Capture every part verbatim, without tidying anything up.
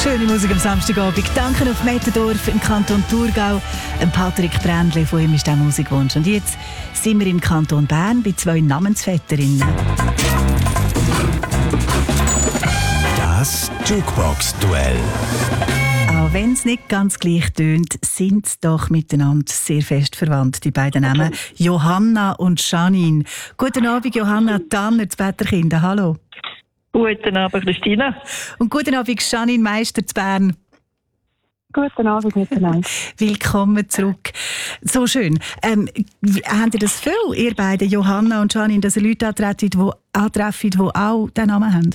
Schöne Musik am Samstagabend. Danke auf Mettendorf im Kanton Thurgau. Patrick Brändli, von ihm ist der Musikwunsch. Und jetzt sind wir im Kanton Bern bei zwei Namensvetterinnen. Das Jukebox-Duell. Auch wenn es nicht ganz gleich tönt, sind sie doch miteinander sehr fest verwandt, die beiden Namen Johanna und Janine. Guten Abend, Johanna Tanner, das Betterkind. Hallo. Guten Abend, Christina. Und guten Abend, Janine Meister zu Bern. Guten Abend miteinander. Willkommen zurück. So schön. Ähm, habt ihr das viel, ihr beiden, Johanna und Janine, dass ihr Leute antreffen, die, antreffen, die auch diesen Namen haben?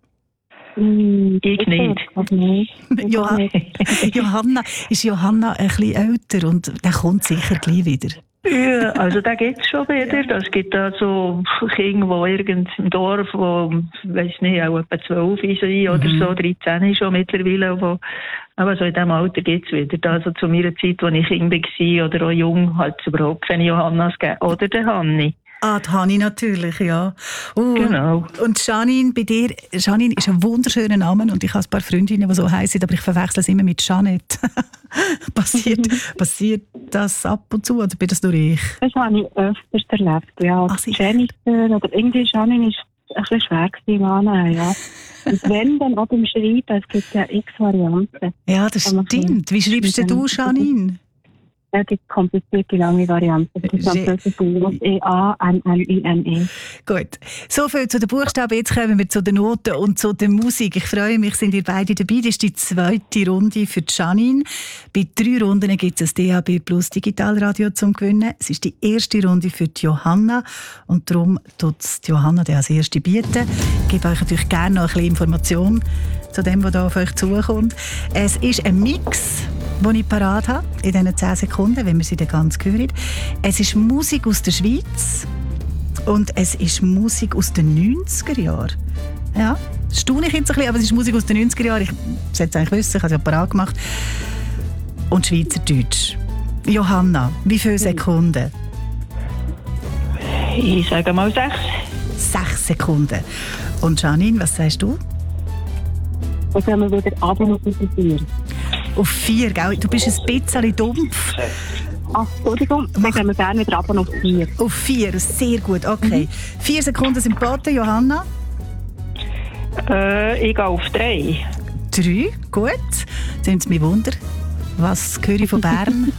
Mm, ich nicht. nicht. Johanna, Johanna ist Johanna ein bisschen älter und der kommt sicher gleich wieder. Ja, also da gibt es schon wieder. Es gibt da so Kinder, die irgend im Dorf, die, weiss nicht, auch etwa zwölf sind oder mhm. so, dreizehn schon mittlerweile. Wo, aber so in diesem Alter gibt es wieder. Also zu meiner Zeit, als ich Kind war oder auch jung, hat es überhaupt keine Johannas gegeben. Oder der Hanni. Ah, die Hanni natürlich, ja. Uh, genau. Und Janine, bei dir, Janine ist ein wunderschöner Name und ich habe ein paar Freundinnen, die so heißen, aber ich verwechsel es immer mit Jeanette. passiert, passiert das ab und zu oder bin das nur ich? Das habe ich öfters erlebt, ja. Ach, Jennifer oder irgendwie Janine ist ein bisschen schwer gewesen, Anna, ja. Und wenn, dann auch beim Schreiben, es gibt ja x Varianten. Ja, das stimmt. Wie schreibst denn du, Janine? Es gibt komplizierte, lange Varianten. Das ist E A N N I N E. Gut. So viel zu den Buchstaben. Jetzt kommen wir zu den Noten und zu der Musik. Ich freue mich, sind ihr beide dabei. Das ist die zweite Runde für Janine. Bei drei Runden gibt es ein D A B Plus Digitalradio zum Gewinnen. Es ist die erste Runde für die Johanna. Und darum tut es die Johanna als erste bieten. Ich gebe euch natürlich gerne noch ein bisschen Information zu dem, was da auf euch zukommt. Es ist ein Mix, den ich parat habe, in diesen zehn Sekunden, wenn wir sie dann ganz hören. Es ist Musik aus der Schweiz und es ist Musik aus den neunziger Jahren. Ja, das staune ich jetzt ein bisschen, aber es ist Musik aus den neunziger Jahren. Ich sollte es eigentlich wissen, ich habe es ja parat gemacht. Und Schweizerdeutsch. Johanna, wie viele Sekunden? Ich sage mal sechs. Sechs Sekunden. Und Janine, was sagst du? Dann gehen wir wieder ab und auf vier. Auf vier, gell? Du bist ein bisschen dumpf. Ach, Entschuldigung, dann gehen wir gerne wieder ab und auf vier. Auf vier, sehr gut, okay. Mhm. Vier Sekunden sind geboten, Johanna? Äh, ich gehe auf drei. Drei, gut. Jetzt nimmt es mich Wunder. Was höre ich von Bern?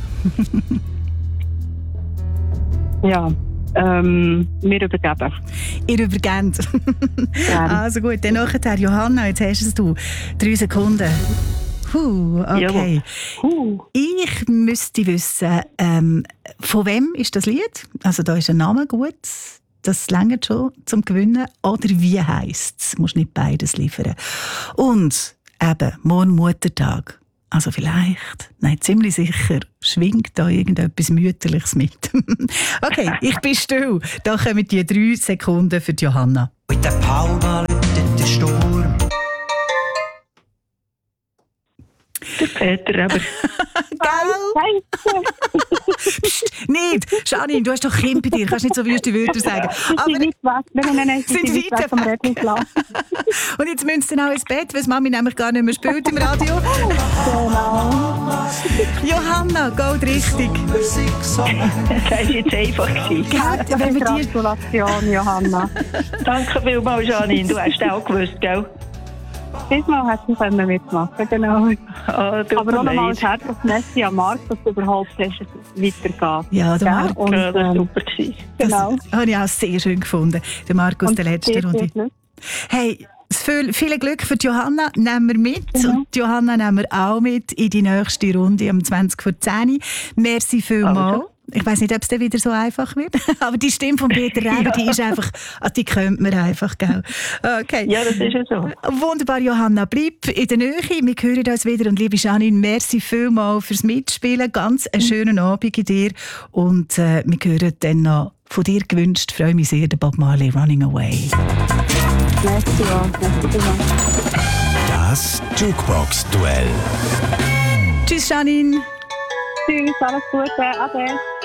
Ja. Ähm, wir übergeben. Ihr übergebt. Also gut, dann nachher, Johanna, jetzt hast es du. Drei Sekunden. Huh, okay. Huh. Ich müsste wissen, ähm, von wem ist das Lied? Also da ist ein Name gut, das reicht schon zum Gewinnen. Oder wie heisst es? Du musst nicht beides liefern. Und eben, morgen Muttertag. Also vielleicht, nein, ziemlich sicher, schwingt da irgendetwas Mütterliches mit. Okay, ich bin still. Da kommen die drei Sekunden für die Johanna. Mit der Palma läutet der Sturm. Der Peter, aber... Geil! Psst, nicht! Janine, du hast doch Kind bei dir, kannst nicht so wüste Wörter sagen. Aber sie sind weit weg. Nein, nein, nein, sie sind sind weit weg vom Rettungsplatz. Und jetzt müssen sie dann auch ins Bett, weil Mami nämlich gar nicht mehr spielt im Radio. Genau. Johanna, geht richtig. Das war jetzt einfach. Gell, wenn wir dir... Gratulation, Johanna. Danke vielmals, Janine. Du hast es auch gewusst, gell? Diesmal hast du können mitmachen, genau. Ah, aber noch einmal ein herzliches Merci an Marc, dass du überhaupt weitergehst. Ja, der Marc. Und, ja, das war super. Genau. Das habe ich auch sehr schön gefunden. Der Marc aus der letzten Runde. Hey, viel, viel Glück für die Johanna. Nehmen wir mit. Ja. Und die Johanna nehmen wir auch mit in die nächste Runde um zwanzig vor zehn. Merci vielmals. Also. Ich weiss nicht, ob es dann wieder so einfach wird. Aber die Stimme von Peter Reber, ja. die ist einfach, die kennt man einfach, gell? Okay. Ja, das ist ja so. Wunderbar, Johanna. Bleib in der Nähe. Wir hören uns wieder. Und liebe Janine, merci vielmals fürs Mitspielen. Ganz einen schönen Abend in dir. Und äh, wir hören dann noch von dir gewünscht. Ich freue mich sehr, der Bob Marley, Running Away. Merci, ja. Merci. Das Jukebox-Duell. Tschüss, Janine. Tschüss, alles Gute. Ade.